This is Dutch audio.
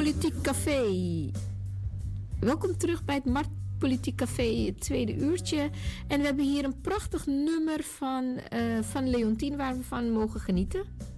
Politiek Café. Welkom terug bij het Mart Politiek Café, het tweede uurtje. En we hebben hier een prachtig nummer van Leontien waar we van mogen genieten.